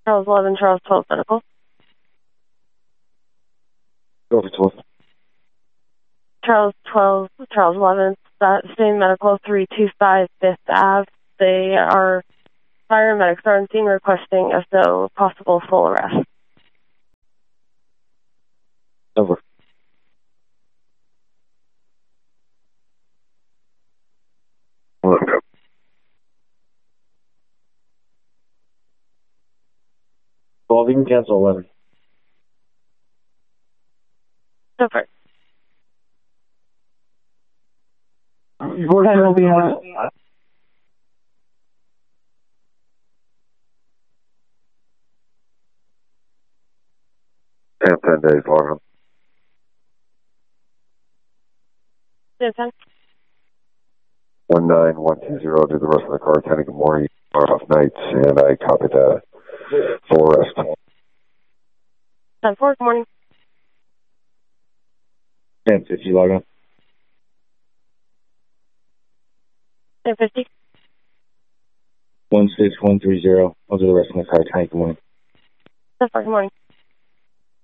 Charles 11, Charles 12 medical. Go for 12. Charles 12, Charles 11, same medical, 325 Fifth Ave. Paramedics are on scene requesting SO possible full arrest. Over. Look up. 12, you can cancel 11. Over. What will be on? 10 days, log on. 10. 19120 to the rest of the car, 10 good morning, off nights, and I copied that. Full arrest. 10-4, good morning. 1050, log on. 10-50. 16130, I'll do the rest of the car, 10 good morning. 10-4, good morning.